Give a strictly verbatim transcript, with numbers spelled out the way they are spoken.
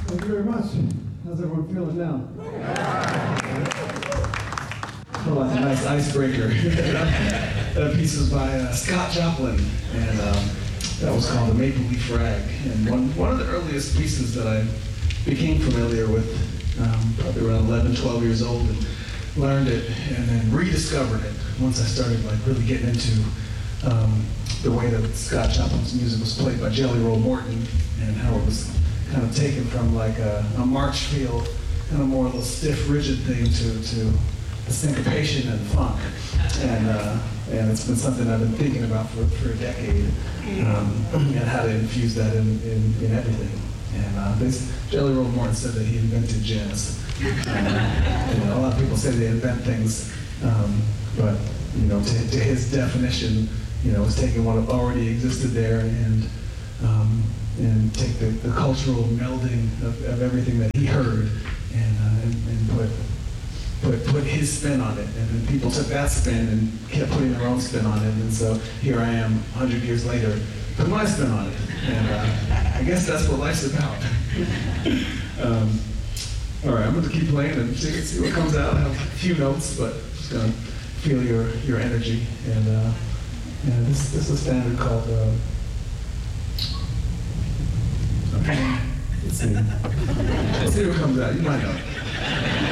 Thank you very much. How's everyone feeling now? Oh, that's a nice icebreaker. That piece was by uh, Scott Joplin, and um, that was called The Maple Leaf Rag. And one, one of the earliest pieces that I became familiar with, um, probably around eleven, twelve years old, and learned it, and then rediscovered it once I started like really getting into um, the way that Scott Joplin's music was played by Jelly Roll Morton, and how it was kind of taken from like a, a march feel, kind of more a little stiff, rigid thing to, to the syncopation and funk. And uh, and it's been something I've been thinking about for, for a decade, um, and how to infuse that in, in, in everything. And uh, this, Jelly Roll Morton said that he invented jazz. Uh, you know, a lot of people say they invent things, um, but you know, to, to his definition, you know, it's taking what already existed there and um, and take the, the cultural melding of, of everything that he heard and uh, and, and put. Put, put his spin on it, and then people took that spin and kept putting their own spin on it, and so here I am, a hundred years later, put my spin on it, and uh, I guess that's what life's about. um, all right, I'm going to keep playing and see, see what comes out. I have a few notes, but just going to feel your your energy, and uh, yeah, this this is a standard called. Uh, okay, let's see. Let's see what comes out. You might know.